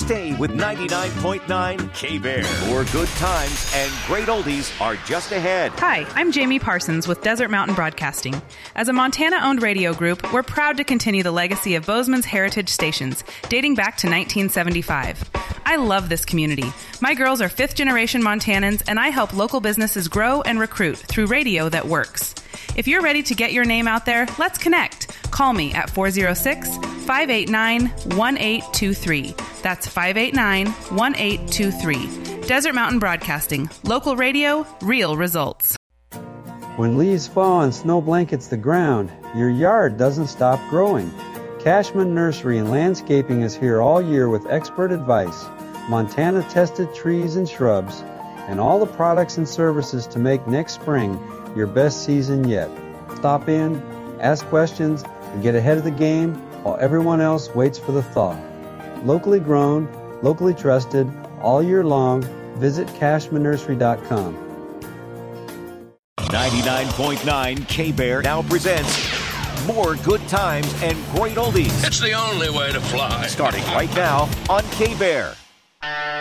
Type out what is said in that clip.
Stay with 99.9 K-Bear. More good times and great oldies are just ahead. Hi, I'm Jamie Parsons with Desert Mountain Broadcasting. As a Montana-owned radio group, we're proud to continue the legacy of Bozeman's heritage stations, dating back to 1975. I love this community. My girls are fifth-generation Montanans, and I help local businesses grow and recruit through radio that works. If you're ready to get your name out there, let's connect. Call me at 406-589-1823. That's 589-1823. Desert Mountain Broadcasting. Local radio, real results. When leaves fall and snow blankets the ground, your yard doesn't stop growing. Cashman Nursery and Landscaping is here all year with expert advice, Montana-tested trees and shrubs, and all the products and services to make next spring your best season yet. Stop in, ask questions, and get ahead of the game while everyone else waits for the thaw. Locally grown, locally trusted, all year long. Visit CashmanNursery.com. 99.9 K-Bear now presents more good times and great oldies. It's the only way to fly. Starting right now on K-Bear.